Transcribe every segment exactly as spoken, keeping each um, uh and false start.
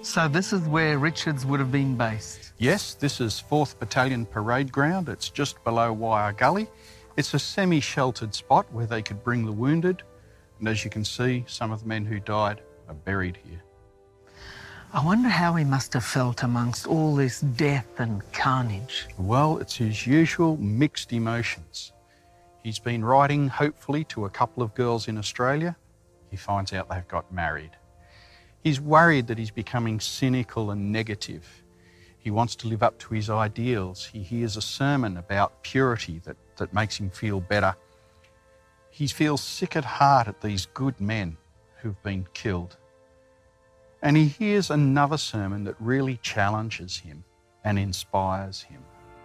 So this is where Richards would have been based? Yes, this is fourth Battalion Parade Ground. It's just below Wyre Gully. It's a semi-sheltered spot where they could bring the wounded, and as you can see, some of the men who died are buried here. I wonder how he must have felt amongst all this death and carnage. Well, it's his usual mixed emotions. He's been writing, hopefully, to a couple of girls in Australia. He finds out they've got married. He's worried that he's becoming cynical and negative. He wants to live up to his ideals. He hears a sermon about purity that, that makes him feel better. He feels sick at heart at these good men who've been killed. And he hears another sermon that really challenges him and inspires him.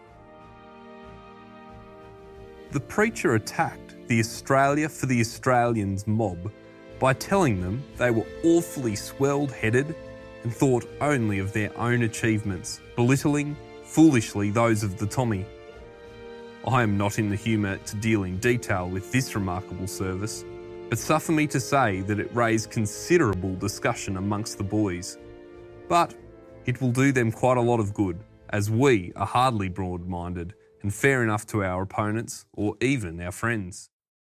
The preacher attacked the Australia for the Australians mob by telling them they were awfully swelled-headed and thought only of their own achievements, belittling, foolishly, those of the Tommy. I am not in the humour to deal in detail with this remarkable service, but suffer me to say that it raised considerable discussion amongst the boys. But it will do them quite a lot of good, as we are hardly broad-minded and fair enough to our opponents or even our friends.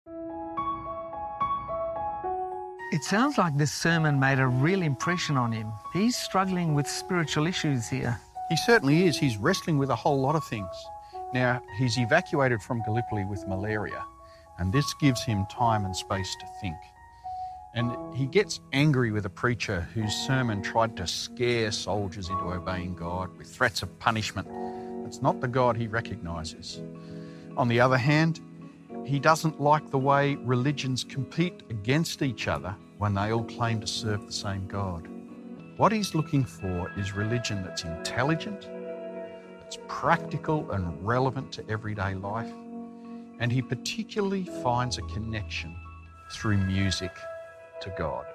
It sounds like this sermon made a real impression on him. He's struggling with spiritual issues here. He certainly is. He's wrestling with a whole lot of things. Now, he's evacuated from Gallipoli with malaria, and this gives him time and space to think. And he gets angry with a preacher whose sermon tried to scare soldiers into obeying God with threats of punishment. It's not the God he recognises. On the other hand, he doesn't like the way religions compete against each other when they all claim to serve the same God. What he's looking for is religion that's intelligent, that's practical and relevant to everyday life, and he particularly finds a connection through music to God.